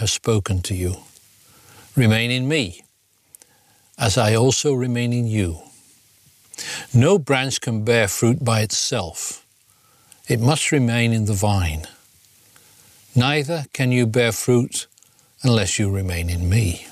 have spoken to you. Remain in me, as I also remain in you. No branch can bear fruit by itself. It must remain in the vine. Neither can you bear fruit unless you remain in me.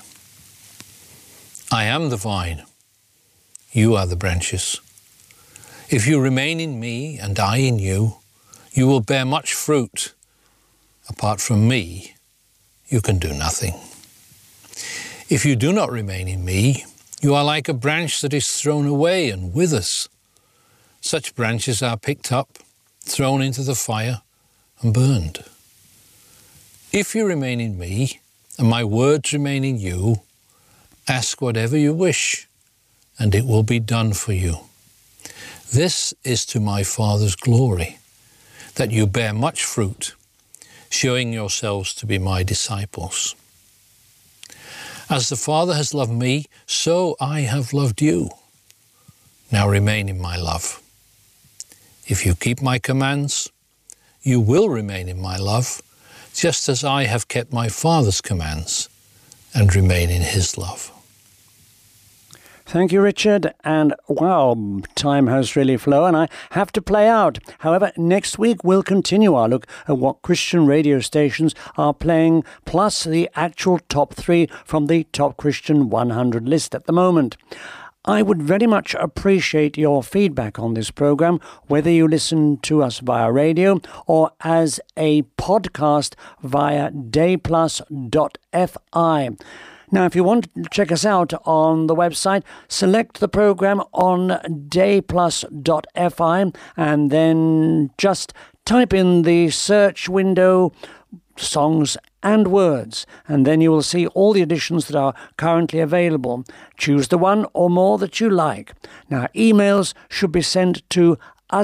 I am the vine. You are the branches. If you remain in me and I in you, you will bear much fruit. Apart from me, you can do nothing. If you do not remain in me, you are like a branch that is thrown away and withers. Such branches are picked up, thrown into the fire, and burned. If you remain in me, and my words remain in you, ask whatever you wish, and it will be done for you. This is to my Father's glory, that you bear much fruit, showing yourselves to be my disciples. As the Father has loved me, so I have loved you. Now remain in my love. If you keep my commands, you will remain in my love, just as I have kept my Father's commands and remain in his love. Thank you, Richard. And wow, time has really flown. I have to play out. However, next week we'll continue our look at what Christian radio stations are playing, plus the actual top 3 from the Top Christian 100 list at the moment. I would very much appreciate your feedback on this program, whether you listen to us via radio or as a podcast via dayplus.fi. Now, if you want to check us out on the website, select the program on dayplus.fi and then just type in the search window songs and words, and then you will see all the editions that are currently available. Choose the one or more that you like. Now, emails should be sent to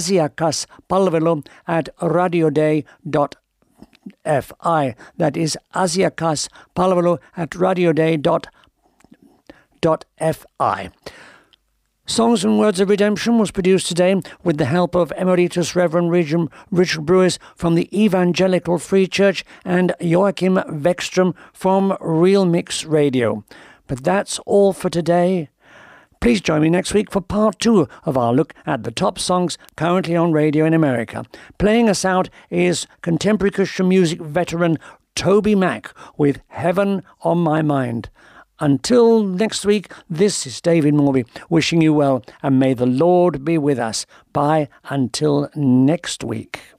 asiakaspalvelu@radioday.fi. That is asiakaspalvelu@radioday.fi. Songs and Words of Redemption was produced today with the help of Emeritus Reverend Richard Brewis from the Evangelical Free Church and Joachim Vekstrom from Real Mix Radio. But that's all for today. Please join me next week for part 2 of our look at the top songs currently on radio in America. Playing us out is contemporary Christian music veteran Toby Mac with Heaven on My Mind. Until next week, this is David Morby wishing you well, and may the Lord be with us. Bye until next week.